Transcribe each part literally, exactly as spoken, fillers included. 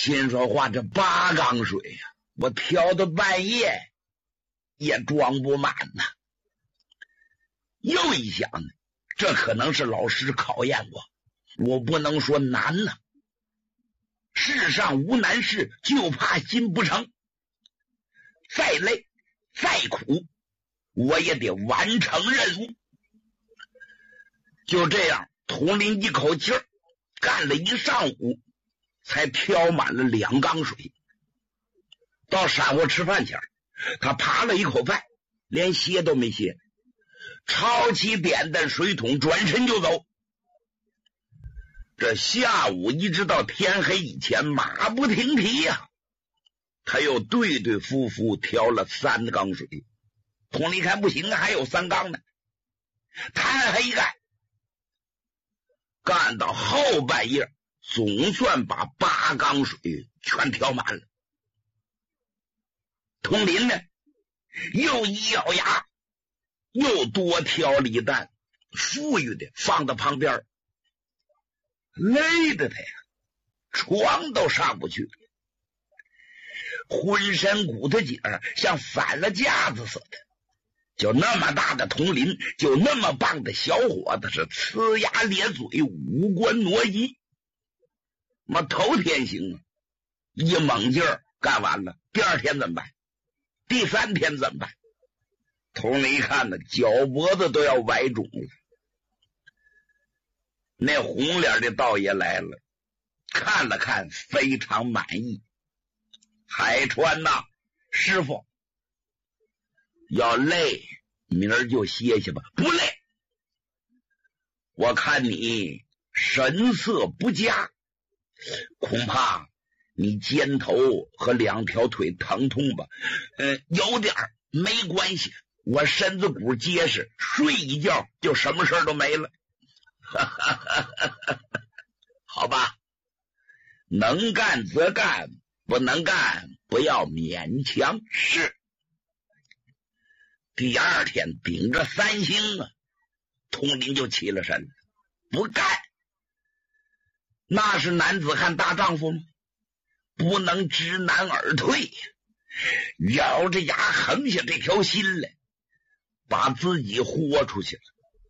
心说话，这八缸水呀、啊，我挑到半夜也装不满呐。又一想，这可能是老师考验我，我不能说难呐。世上无难事，就怕心不成。再累再苦，我也得完成任务。就这样，佟林一口气儿干了一上午，才挑满了两缸水。到晌午吃饭前，他扒了一口饭，连歇都没歇，抄起扁担水桶，转身就走。这下午一直到天黑以前，马不停蹄呀、啊。他又对对夫妇挑了三缸水。佟林看不行啊，还有三缸呢，贪黑干，干到后半夜，总算把八缸水全挑满了。佟林呢，又一咬牙，又多挑了一担，富裕的放到旁边，累的他呀，床都上不去了，浑身骨头节像散了架子似的。就那么大的佟林，就那么棒的小伙子，是呲牙咧嘴，五官挪移。妈，头天行啊，一猛劲儿干完了，第二天怎么办？第三天怎么办？佟林一看呢，脚脖子都要崴肿了。那红脸的道爷来了，看了看，非常满意。海川呐，师傅要累，明儿就歇歇吧。不累，我看你神色不佳，恐怕你肩头和两条腿疼痛吧？呃，有点没关系，我身子骨结实，睡一觉就什么事都没了。好吧，能干则干，不能干不要勉强。是。第二天顶着三星啊，佟林就起了身，不干。那是男子汉大丈夫吗？不能知难而退，咬着牙横下这条心来，把自己豁出去了。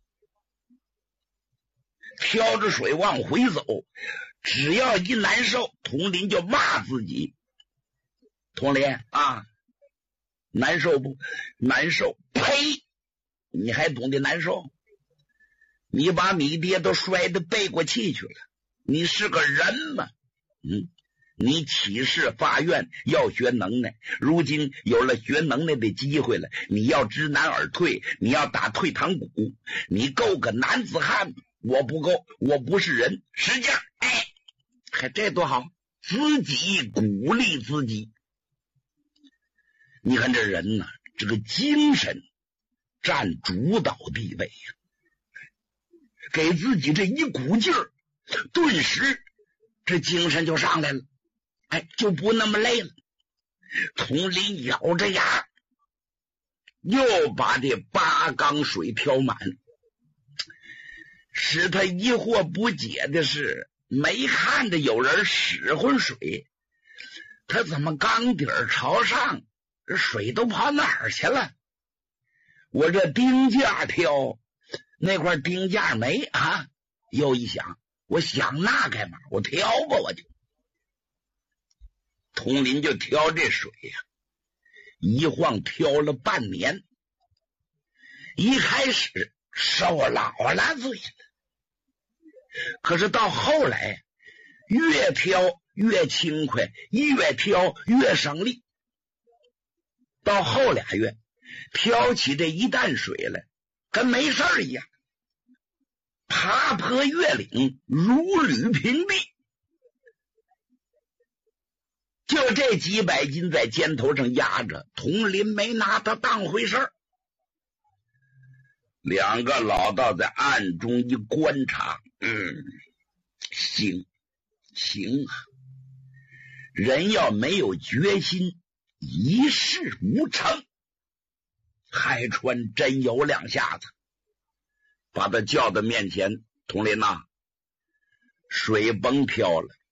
挑着水往回走，只要一难受，佟林就骂自己。佟林啊，难受不？难受？呸！你还懂得难受？你把你爹都摔得背过气去了，你是个人吗？嗯，你起誓发愿要学能耐，如今有了学能耐的机会了，你要知难而退，你要打退堂鼓，你够个男子汉吗？我不够，我不是人，使劲，哎，还这多好，自己鼓励自己。你看这人呢、啊，这个精神占主导地位呀、啊，给自己这一股劲儿，顿时这精神就上来了，哎，就不那么累了。佟林咬着牙，又把这八缸水挑满。使他疑惑不解的是，没看着有人使唤水，他怎么缸底儿朝上，这水都跑哪儿去了？我这钉架挑，那块钉架没啊？又一想，我想那干嘛？我挑吧，我就。佟林就挑这水呀、啊，一晃挑了半年。一开始受老了罪了，可是到后来越挑越轻快，越挑越省力。到后俩月挑起这一担水来跟没事儿一样，爬坡越岭如履平地。就这几百斤在肩头上压着，佟林没拿他当回事儿。两个老道在暗中一观察，嗯，行行啊，人要没有决心，一事无成。海川真有两下子，把他叫到面前，佟林呐，水甭挑了，